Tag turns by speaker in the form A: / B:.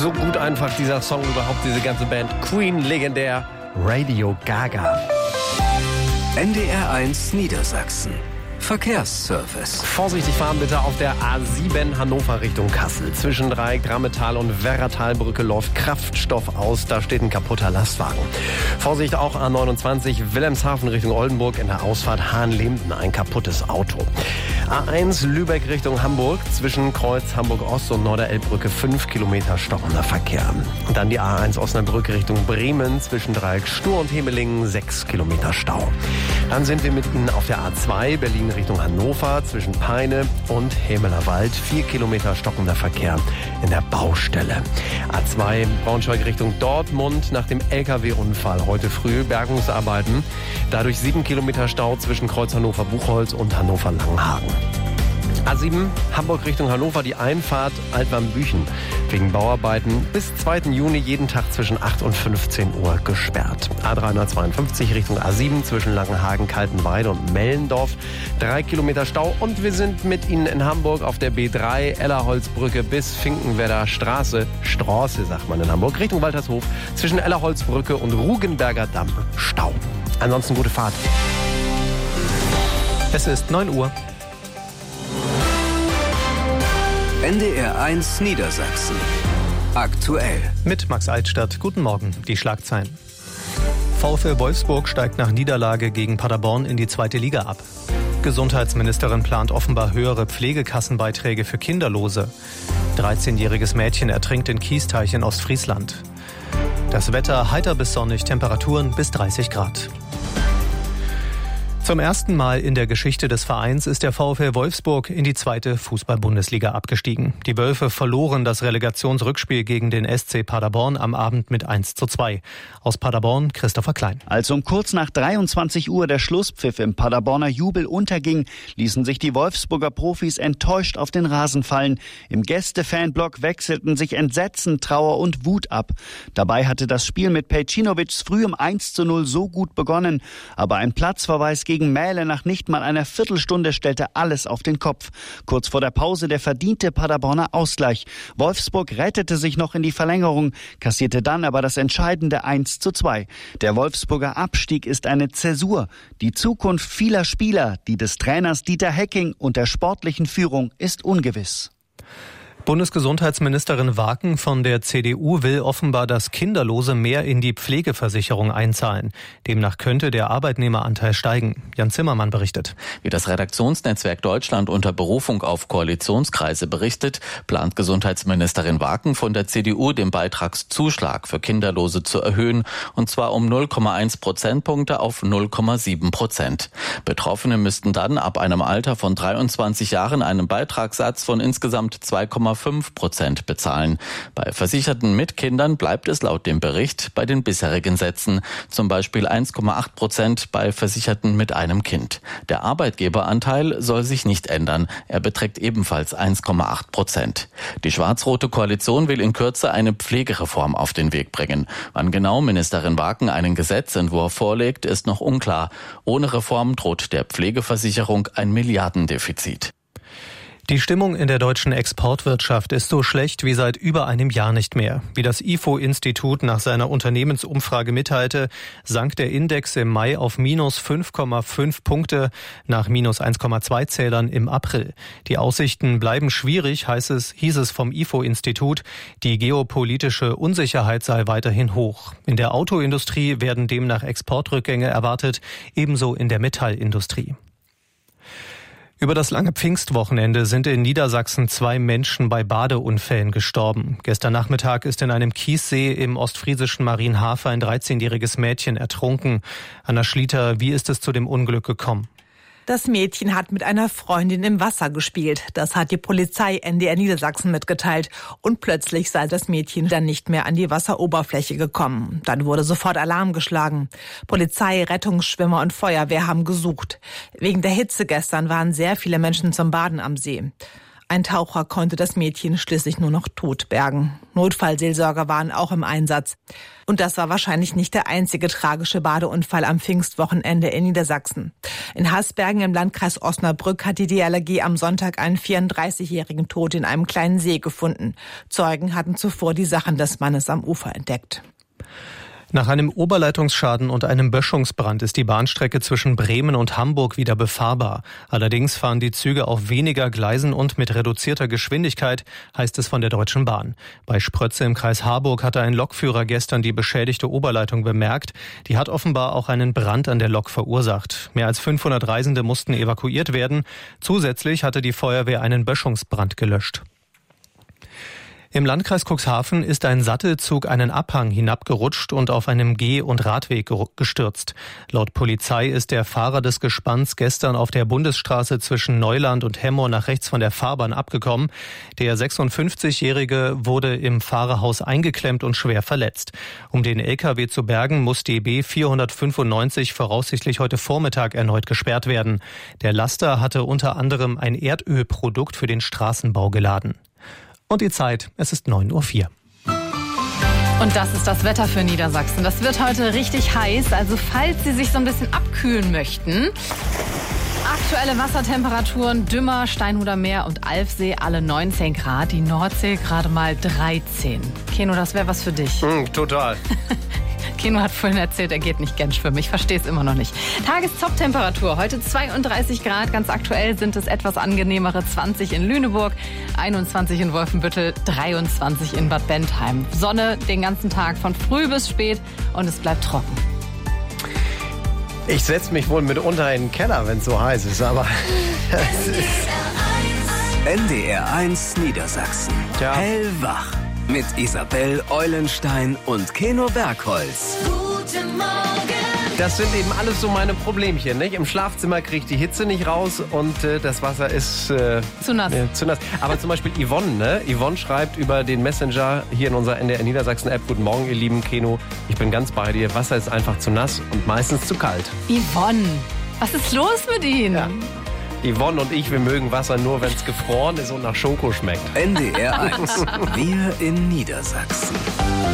A: so gut einfach, dieser Song überhaupt, diese ganze Band. Queen, legendär, Radio Gaga.
B: NDR1 Niedersachsen. Verkehrsservice.
A: Vorsichtig fahren bitte auf der A7 Hannover Richtung Kassel. Zwischen Dreieckt-Rammetal und Werratalbrücke läuft Kraftstoff aus. Da steht ein kaputter Lastwagen. Vorsicht auch A29 Wilhelmshaven Richtung Oldenburg. In der Ausfahrt Hahn-Lehmden ein kaputtes Auto. A1 Lübeck Richtung Hamburg. Zwischen Kreuz Hamburg-Ost und Norderelbbrücke 5 Kilometer stockender Verkehr. Und dann die A1 Osnabrück Richtung Bremen. Zwischen Dreieck Stur und Hemelingen 6 Kilometer Stau. Dann sind wir mit Ihnen auf der A2 Berlin Richtung Hannover zwischen Peine und Hämelerwald. 4 Kilometer stockender Verkehr in der Baustelle. A2 Braunschweig Richtung Dortmund nach dem LKW-Unfall heute früh. Bergungsarbeiten. Dadurch 7 Kilometer Stau zwischen Kreuz Hannover-Buchholz und Hannover-Langenhagen. A7 Hamburg Richtung Hannover, die Einfahrt Altwarmbüchen wegen Bauarbeiten bis 2. Juni jeden Tag zwischen 8 und 15 Uhr gesperrt. A352 Richtung A7 zwischen Langenhagen, Kaltenweide und Mellendorf 3 Kilometer Stau. Und wir sind mit Ihnen in Hamburg auf der B3 Ellerholzbrücke bis Finkenwerder Straße sagt man in Hamburg, Richtung Waltershof zwischen Ellerholzbrücke und Rugenberger Damm Stau. Ansonsten gute Fahrt.
C: Es ist 9 Uhr.
B: NDR1 Niedersachsen. Aktuell.
C: Mit Max Altstadt. Guten Morgen. Die Schlagzeilen. VfL Wolfsburg steigt nach Niederlage gegen Paderborn in die 2. Liga ab. Gesundheitsministerin plant offenbar höhere Pflegekassenbeiträge für Kinderlose. 13-jähriges Mädchen ertrinkt in Kiesteich in Ostfriesland. Das Wetter heiter bis sonnig, Temperaturen bis 30 Grad. Zum ersten Mal in der Geschichte des Vereins ist der VfL Wolfsburg in die 2. Fußball-Bundesliga abgestiegen. Die Wölfe verloren das Relegationsrückspiel gegen den SC Paderborn am Abend mit 1:2. Aus Paderborn Christopher Klein.
D: Als um kurz nach 23 Uhr der Schlusspfiff im Paderborner Jubel unterging, ließen sich die Wolfsburger Profis enttäuscht auf den Rasen fallen. Im Gäste-Fanblock wechselten sich Entsetzen, Trauer und Wut ab. Dabei hatte das Spiel mit Pejcinovics frühem 1:0 so gut begonnen, aber ein Platzverweis gegen Mähle nach nicht mal einer Viertelstunde stellte alles auf den Kopf. Kurz vor der Pause der verdiente Paderborner Ausgleich. Wolfsburg rettete sich noch in die Verlängerung, kassierte dann aber das entscheidende 1:2. Der Wolfsburger Abstieg ist eine Zäsur. Die Zukunft vieler Spieler, die des Trainers Dieter Hecking und der sportlichen Führung ist ungewiss.
C: Bundesgesundheitsministerin Waken von der CDU will offenbar, dass Kinderlose mehr in die Pflegeversicherung einzahlen. Demnach könnte der Arbeitnehmeranteil steigen. Jan Zimmermann berichtet.
E: Wie das Redaktionsnetzwerk Deutschland unter Berufung auf Koalitionskreise berichtet, plant Gesundheitsministerin Waken von der CDU den Beitragszuschlag für Kinderlose zu erhöhen, und zwar um 0,1 Prozentpunkte auf 0,7%. Betroffene müssten dann ab einem Alter von 23 Jahren einen Beitragssatz von insgesamt 2,5% bezahlen. Bei Versicherten mit Kindern bleibt es laut dem Bericht bei den bisherigen Sätzen, zum Beispiel 1,8% bei Versicherten mit einem Kind. Der Arbeitgeberanteil soll sich nicht ändern. Er beträgt ebenfalls 1,8%. Die schwarz-rote Koalition will in Kürze eine Pflegereform auf den Weg bringen. Wann genau Ministerin Waken einen Gesetzentwurf vorlegt, ist noch unklar. Ohne Reform droht der Pflegeversicherung ein Milliardendefizit.
C: Die Stimmung in der deutschen Exportwirtschaft ist so schlecht wie seit über einem Jahr nicht mehr. Wie das IFO-Institut nach seiner Unternehmensumfrage mitteilte, sank der Index im Mai auf minus 5,5 Punkte nach minus 1,2 Zählern im April. Die Aussichten bleiben schwierig, hieß es vom IFO-Institut. Die geopolitische Unsicherheit sei weiterhin hoch. In der Autoindustrie werden demnach Exportrückgänge erwartet, ebenso in der Metallindustrie. Über das lange Pfingstwochenende sind in Niedersachsen 2 Menschen bei Badeunfällen gestorben. Gestern Nachmittag ist in einem Kiessee im ostfriesischen Marienhafe ein 13-jähriges Mädchen ertrunken. Anna Schlieter, wie ist es zu dem Unglück gekommen?
F: Das Mädchen hat mit einer Freundin im Wasser gespielt. Das hat die Polizei NDR Niedersachsen mitgeteilt. Und plötzlich sei das Mädchen dann nicht mehr an die Wasseroberfläche gekommen. Dann wurde sofort Alarm geschlagen. Polizei, Rettungsschwimmer und Feuerwehr haben gesucht. Wegen der Hitze gestern waren sehr viele Menschen zum Baden am See. Ein Taucher konnte das Mädchen schließlich nur noch tot bergen. Notfallseelsorger waren auch im Einsatz. Und das war wahrscheinlich nicht der einzige tragische Badeunfall am Pfingstwochenende in Niedersachsen. In Hasbergen im Landkreis Osnabrück hat die DLRG am Sonntag einen 34-jährigen tot in einem kleinen See gefunden. Zeugen hatten zuvor die Sachen des Mannes am Ufer entdeckt.
C: Nach einem Oberleitungsschaden und einem Böschungsbrand ist die Bahnstrecke zwischen Bremen und Hamburg wieder befahrbar. Allerdings fahren die Züge auf weniger Gleisen und mit reduzierter Geschwindigkeit, heißt es von der Deutschen Bahn. Bei Sprötze im Kreis Harburg hatte ein Lokführer gestern die beschädigte Oberleitung bemerkt. Die hat offenbar auch einen Brand an der Lok verursacht. Mehr als 500 Reisende mussten evakuiert werden. Zusätzlich hatte die Feuerwehr einen Böschungsbrand gelöscht. Im Landkreis Cuxhaven ist ein Sattelzug einen Abhang hinabgerutscht und auf einem Geh- und Radweg gestürzt. Laut Polizei ist der Fahrer des Gespanns gestern auf der Bundesstraße zwischen Neuland und Hemmoor nach rechts von der Fahrbahn abgekommen. Der 56-Jährige wurde im Fahrerhaus eingeklemmt und schwer verletzt. Um den LKW zu bergen, muss die B495 voraussichtlich heute Vormittag erneut gesperrt werden. Der Laster hatte unter anderem ein Erdölprodukt für den Straßenbau geladen. Und die Zeit, es ist 9:04 Uhr.
G: Und das ist das Wetter für Niedersachsen. Das wird heute richtig heiß, also falls Sie sich so ein bisschen abkühlen möchten. Aktuelle Wassertemperaturen, Dümmer, Steinhuder Meer und Alfsee alle 19 Grad, die Nordsee gerade mal 13. Keno, das wäre was für dich.
A: Total.
G: Keno hat vorhin erzählt, er geht nicht gern schwimmen. Ich verstehe es immer noch nicht. Tagestop-Temperatur, heute 32 Grad. Ganz aktuell sind es etwas angenehmere 20 in Lüneburg, 21 in Wolfenbüttel, 23 in Bad Bentheim. Sonne den ganzen Tag von früh bis spät und es bleibt trocken.
A: Ich setze mich wohl mitunter in den Keller, wenn es so heiß ist, aber
B: NDR 1 Niedersachsen.
A: Ja.
B: Hellwach. Mit Isabel Eulenstein und Keno Bergholz.
H: Guten Morgen.
A: das sind eben alles so meine Problemchen. Nicht? Im Schlafzimmer kriege ich die Hitze nicht raus und das Wasser ist
G: zu nass.
A: Zu nass. Aber zum Beispiel Yvonne, ne? Yvonne schreibt über den Messenger hier in unserer NDR Niedersachsen-App: Guten Morgen, ihr lieben Keno. Ich bin ganz bei dir. Wasser ist einfach zu nass und meistens zu kalt.
G: Yvonne, was ist los mit Ihnen?
A: Ja. Yvonne und ich, wir mögen Wasser nur, wenn es gefroren ist und nach Schoko schmeckt.
B: NDR 1. Wir in Niedersachsen.